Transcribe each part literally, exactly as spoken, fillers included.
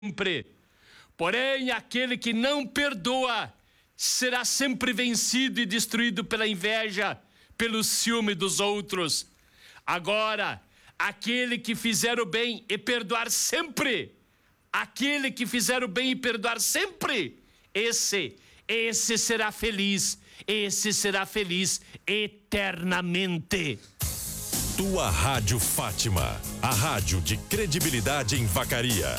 sempre. Porém, aquele que não perdoa será sempre vencido e destruído pela inveja, pelo ciúme dos outros. Agora, aquele que fizer o bem e perdoar sempre, aquele que fizer o bem e perdoar sempre, esse, esse será feliz, esse será feliz eternamente. Tua Rádio Fátima, a rádio de credibilidade em Vacaria.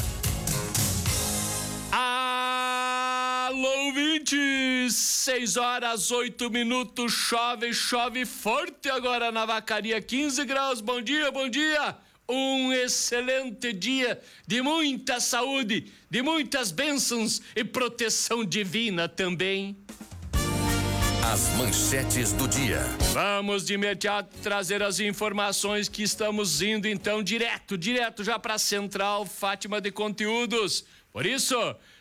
Alô, ouvintes! Seis horas, oito minutos, chove, chove forte agora na Vacaria, quinze graus, bom dia, bom dia! Um excelente dia de muita saúde, de muitas bênçãos e proteção divina também. As manchetes do dia. Vamos de imediato trazer as informações que estamos indo então direto, direto já para a Central Fátima de Conteúdos. Por isso,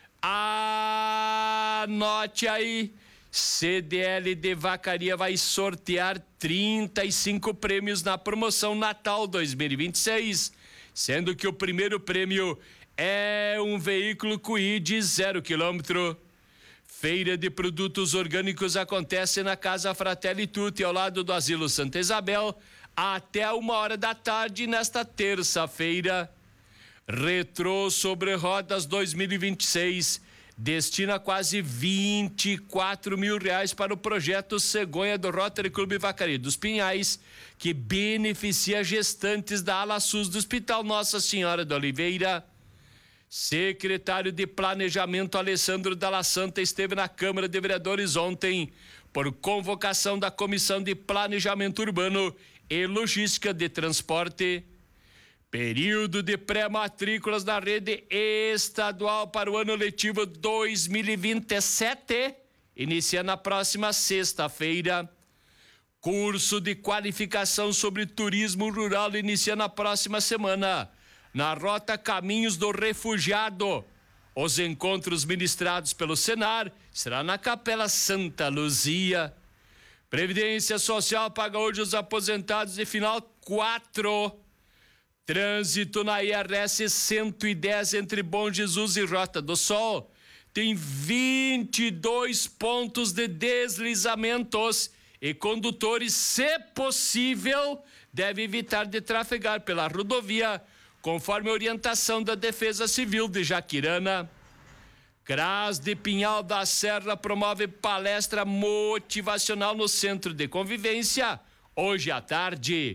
anote aí, C D L de Vacaria vai sortear trinta e cinco prêmios na promoção Natal dois mil e vinte e seis, sendo que o primeiro prêmio é um veículo Kwid zero quilômetro. Feira de produtos orgânicos acontece na Casa Fratelli Tutti, ao lado do Asilo Santa Isabel, até uma hora da tarde nesta terça-feira. Retrô sobre rodas dois mil e vinte e seis destina quase vinte e quatro mil reais para o projeto Cegonha do Rotary Clube Vacaria dos Pinhais, que beneficia gestantes da ala SUS do Hospital Nossa Senhora da Oliveira. Secretário de Planejamento Alessandro Dalla Santa esteve na Câmara de Vereadores ontem por convocação da Comissão de Planejamento Urbano e Logística de Transporte. Período de pré-matrículas na rede estadual para o ano letivo dois mil e vinte e sete inicia na próxima sexta-feira. Curso de qualificação sobre turismo rural inicia na próxima semana, na Rota Caminhos do Refugiado. Os encontros ministrados pelo Senar será na Capela Santa Luzia. Previdência Social paga hoje os aposentados de final quatro. Trânsito na I R S cento e dez entre Bom Jesus e Rota do Sol tem vinte e dois pontos de deslizamentos e condutores, se possível, devem evitar de trafegar pela rodovia, conforme a orientação da Defesa Civil de Jaquirana. CRAS de Pinhal da Serra promove palestra motivacional no Centro de Convivência, hoje à tarde.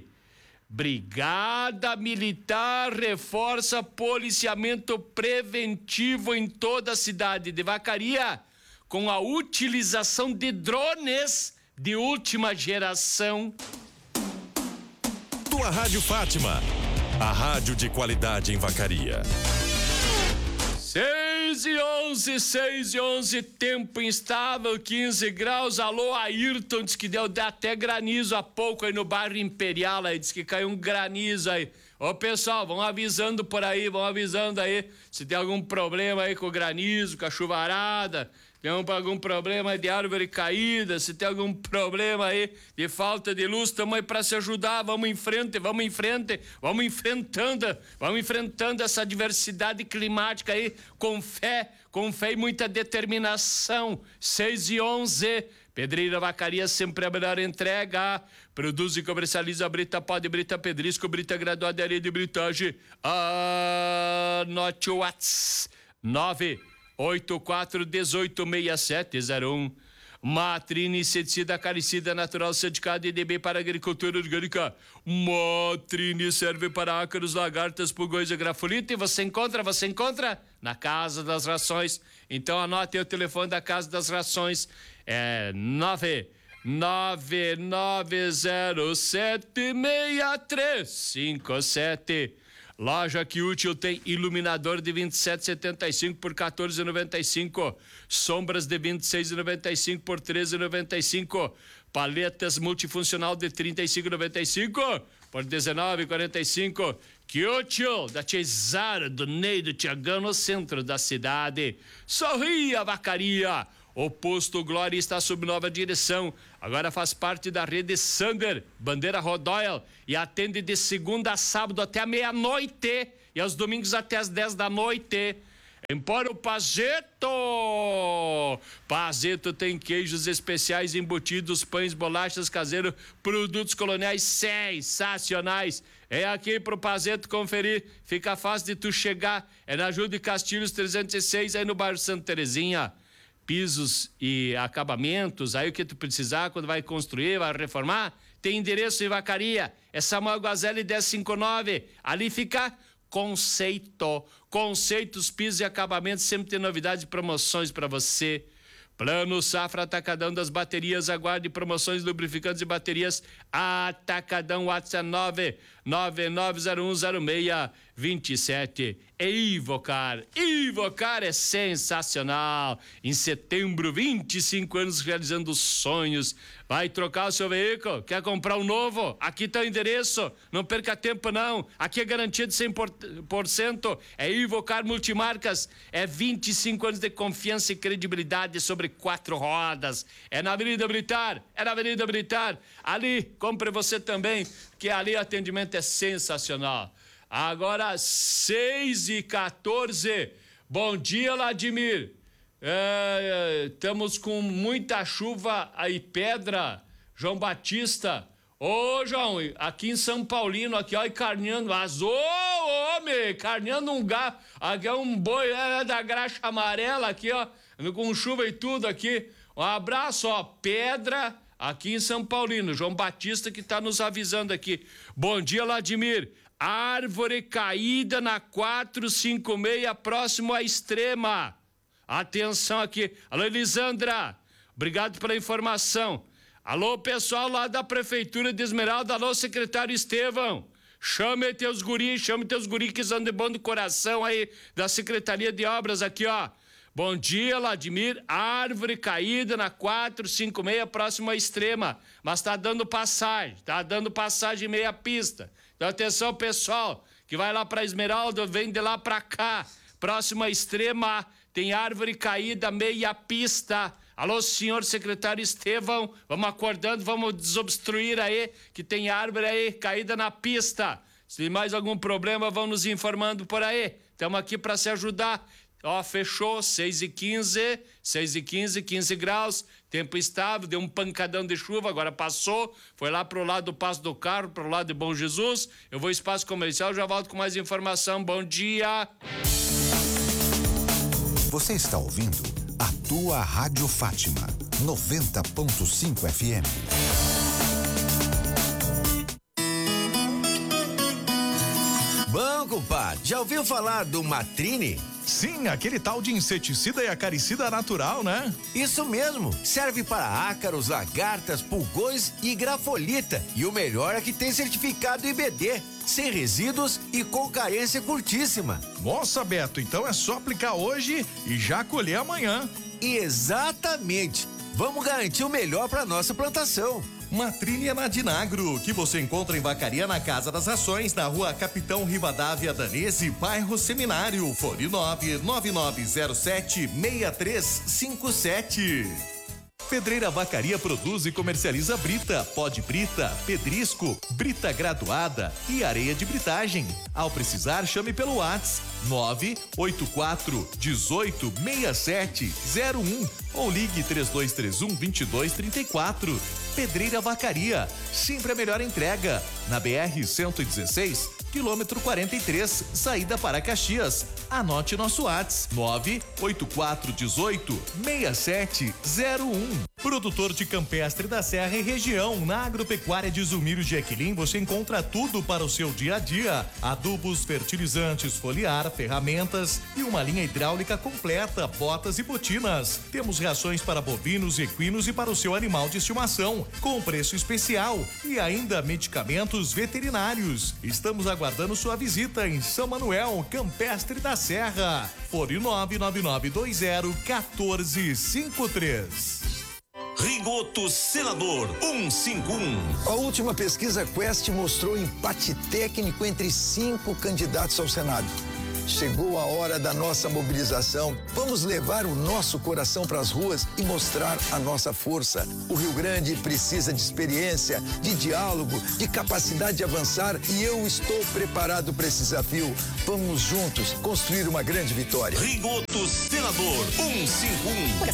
Brigada Militar reforça policiamento preventivo em toda a cidade de Vacaria, com a utilização de drones de última geração. Tua Rádio Fátima, a rádio de qualidade em Vacaria. Seis e onze, seis e onze, tempo instável, quinze graus. Alô, Ayrton, diz que deu até granizo há pouco aí no bairro Imperial, aí diz que caiu um granizo aí. Ô pessoal, vão avisando por aí, vão avisando aí se tem algum problema aí com o granizo, com a chuvarada, tem algum problema de árvore caída, se tem algum problema aí de falta de luz, estamos aí para se ajudar, vamos em frente, vamos em frente, vamos enfrentando, vamos enfrentando essa diversidade climática aí com fé, com fé e muita determinação. Seis e onze, Pedreira Vacaria, sempre a melhor entrega. Produz e comercializa brita pó de brita pedrisco, brita graduada de areia de britagem. Anote o WhatsApp nove oito quatro um oito seis sete zero um. Matrine inseticida acaricida natural certificado E D B para agricultura orgânica. Matrine serve para ácaros, lagartas, pulgões e grafolita. E você encontra, você encontra na Casa das Rações. Então anote o telefone da Casa das Rações, é nove nove nove zero sete seis três cinco sete. Loja Que Útil tem iluminador de vinte e sete reais e setenta e cinco por quatorze reais e noventa e cinco, sombras de vinte e seis reais e noventa e cinco por treze reais e noventa e cinco, paletas multifuncional de trinta e cinco reais e noventa e cinco por dezenove reais e quarenta e cinco. Que Útil, da tia Zara, do Ney, do Tiagão, no centro da cidade. Sorria, Vacaria! O posto Glória está sob nova direção. Agora faz parte da rede Sander, bandeira Rodoyle, e atende de segunda a sábado até a meia-noite e aos domingos até as dez da noite. Empório Pazeto! Pazeto tem queijos especiais, embutidos, pães, bolachas caseiros, produtos coloniais sensacionais. É aqui pro Pazeto conferir, fica fácil de tu chegar. É na Júlio de Castilhos trezentos e seis, aí no bairro Santa Terezinha. Pisos e acabamentos, aí o que tu precisar quando vai construir, vai reformar, tem endereço em Vacaria. É Samuel Guazelli dez cinquenta e nove. Ali fica Conceito. Conceitos, pisos e acabamentos, sempre tem novidades e promoções para você. Plano Safra Atacadão das Baterias, aguarde promoções, lubrificantes e baterias. Atacadão, WhatsApp nove nove nove zero um zero seis dois sete. Ivocar, Ivocar é sensacional. Em setembro, vinte e cinco anos realizando sonhos. Vai trocar o seu veículo? Quer comprar um novo? Aqui tá o endereço. Não perca tempo não. Aqui é garantia de cem por cento. É Ivocar Multimarcas. É vinte e cinco anos de confiança e credibilidade sobre quatro rodas. É na Avenida Militar. É na Avenida Militar. Ali, compre você também, que ali o atendimento é sensacional. Agora, seis e quatorze. Bom dia, Vladimir. Estamos é, com muita chuva aí, pedra. João Batista. Ô, João, aqui em São Paulino, aqui, ó, e carneando. Mas, ô, homem, carneando um gato. Aqui é um boi é, da graxa amarela, aqui, ó, com chuva e tudo aqui. Um abraço, ó, pedra. Aqui em São Paulino, João Batista que está nos avisando aqui. Bom dia, Vladimir. Árvore caída na quatrocentos e cinquenta e seis, próximo à Extrema. Atenção aqui. Alô, Elisandra. Obrigado pela informação. Alô, pessoal lá da Prefeitura de Esmeralda. Alô, secretário Estevão. Chame teus guris, chame teus guris que são de bom do coração aí da Secretaria de Obras aqui, ó. Bom dia, Vladimir. Árvore caída na quatrocentos e cinquenta e seis, próximo à Extrema. Mas tá dando passagem, tá dando passagem meia pista. Então, atenção, pessoal, que vai lá pra Esmeralda, vem de lá pra cá. Próximo à Extrema, tem árvore caída, meia pista. Alô, senhor secretário Estevão, vamos acordando, vamos desobstruir aí, que tem árvore aí caída na pista. Se tem mais algum problema, vão nos informando por aí. Estamos aqui para se ajudar. Ó, fechou, seis e quinze, seis e quinze, quinze graus, tempo estável, deu um pancadão de chuva, agora passou, foi lá pro lado do Passo do Carro, pro lado de Bom Jesus. Eu vou ao espaço comercial, já volto com mais informação. Bom dia! Você está ouvindo a tua Rádio Fátima, noventa ponto cinco F M. Bom, compadre, já ouviu falar do Matrine? Sim, aquele tal de inseticida e acaricida natural, né? Isso mesmo, serve para ácaros, lagartas, pulgões e grafolita. E o melhor é que tem certificado I B D, sem resíduos e com carência curtíssima. Nossa, Beto, então é só aplicar hoje e já colher amanhã. Exatamente, vamos garantir o melhor para nossa plantação. Matrine é na Dinagro, que você encontra em Vacaria na Casa das Rações, na rua Capitão Rivadavia Danese, bairro Seminário, fone nove nove nove zero sete seis três cinco sete. Pedreira Vacaria produz e comercializa brita, pó de brita, pedrisco, brita graduada e areia de britagem. Ao precisar, chame pelo WhatsApp nove oito quatro um oito seis sete zero um ou ligue três dois três um, dois dois três quatro. Pedreira Vacaria, sempre a melhor entrega. Na B R cento e dezesseis, quilômetro quarenta e três, saída para Caxias. Anote nosso WhatsApp nove oito quatro um oito seis sete zero um. Produtor de Campestre da Serra e região, na Agropecuária de Zumiro de Equilim, você encontra tudo para o seu dia a dia: adubos, fertilizantes, foliar, ferramentas e uma linha hidráulica completa, botas e botinas. Temos rações para bovinos, equinos e para o seu animal de estimação, com preço especial, e ainda medicamentos veterinários. Estamos aguardando sua visita em São Manuel, Campestre da Serra. Fone nove nove nove dois zero um quatro cinco três. Rigoto Senador cento e cinquenta e um. A última pesquisa Quest mostrou empate técnico entre cinco candidatos ao Senado. Chegou a hora da nossa mobilização. Vamos levar o nosso coração para as ruas e mostrar a nossa força. O Rio Grande precisa de experiência, de diálogo, de capacidade de avançar e eu estou preparado para esse desafio. Vamos juntos construir uma grande vitória. Rigoto Senador cento e cinquenta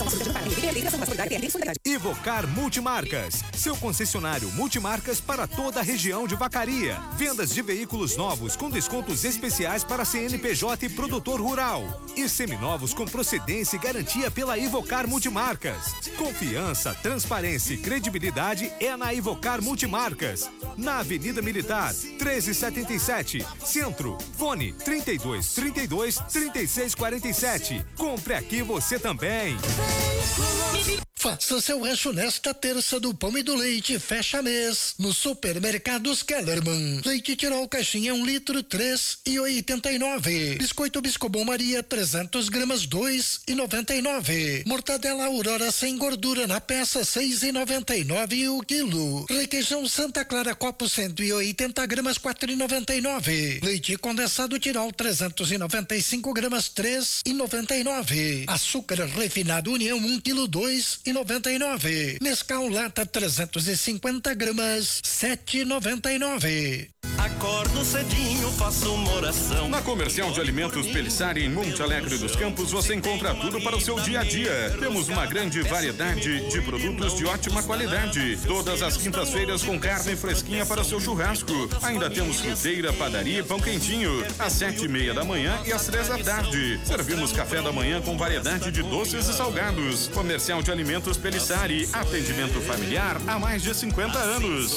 e um. Ivocar Multimarcas, seu concessionário multimarcas para toda a região de Vacaria. Vendas de veículos novos com descontos especiais para C N P J e produtor rural. E seminovos com procedência e garantia pela Ivocar Multimarcas. Confiança, transparência e credibilidade é na Ivocar Multimarcas. Na Avenida Militar, treze setenta e sete, Centro. Fone trinta e dois, trinta e dois, trinta e seis quarenta e sete. Compre aqui você também. Faça seu rancho nesta terça do pão e do leite, fecha mês, nos supermercados Kellerman. Leite Tirol caixinha um litro, três e oitenta e nove. Biscoito Biscobon Maria, trezentos gramas, dois e noventa e nove. Mortadela Aurora sem gordura na peça, seis e noventa e nove o quilo. Requeijão Santa Clara Copo, cento e oitenta gramas, quatro e noventa e nove. Leite condensado Tirol, trezentos e noventa e cinco gramas, três e noventa e nove. Açúcar refinado União, um quilo, dois e noventa e nove. Nescau lata trezentos e cinquenta gramas, sete e noventa e nove. Acordo cedinho, faço uma oração. Na Comercial de Alimentos Pelissari, em Monte Alegre dos Campos, você encontra tudo para o seu dia a dia. Temos uma grande variedade de produtos de ótima qualidade. Todas as quintas-feiras com carne fresquinha para o seu churrasco. Ainda temos fruteira, padaria e pão quentinho. Às sete e meia da manhã e às três da tarde. Servimos café da manhã com variedade de doces e salgados. Comercial de Alimentos Pelissari. Atendimento familiar há mais de cinquenta anos.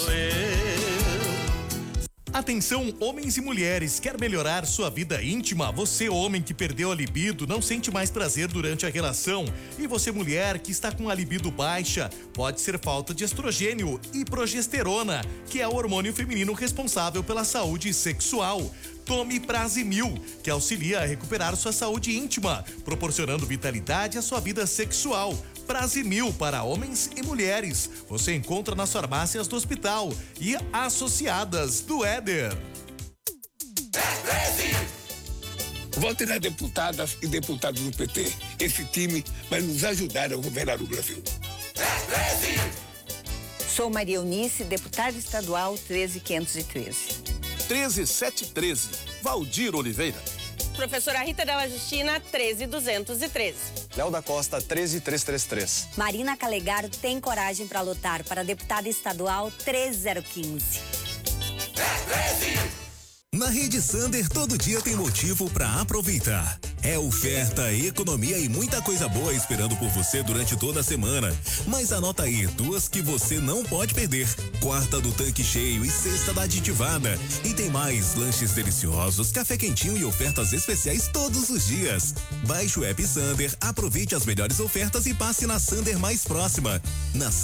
Atenção, homens e mulheres, quer melhorar sua vida íntima? Você, homem que perdeu a libido, não sente mais prazer durante a relação. E você, mulher que está com a libido baixa, pode ser falta de estrogênio e progesterona, que é o hormônio feminino responsável pela saúde sexual. Tome Prazimil, que auxilia a recuperar sua saúde íntima, proporcionando vitalidade à sua vida sexual. Prazimil para homens e mulheres. Você encontra nas farmácias do hospital e associadas do Éder. Vote nas deputadas e deputados do P T. Esse time vai nos ajudar a governar o Brasil. Sou Maria Eunice, deputada estadual treze quinhentos e treze. treze setecentos e treze, Valdir Oliveira. Professora Rita Della Justina, treze duzentos e treze. Léo da Costa, treze trezentos e trinta e três. Marina Calegaro tem coragem para lutar para deputada estadual treze zero quinze. Na Rede Sander, todo dia tem motivo para aproveitar. É oferta, economia e muita coisa boa esperando por você durante toda a semana. Mas anota aí, duas que você não pode perder. Quarta do tanque cheio e sexta da aditivada. E tem mais lanches deliciosos, café quentinho e ofertas especiais todos os dias. Baixe o app Sander, aproveite as melhores ofertas e passe na Sander mais próxima. Na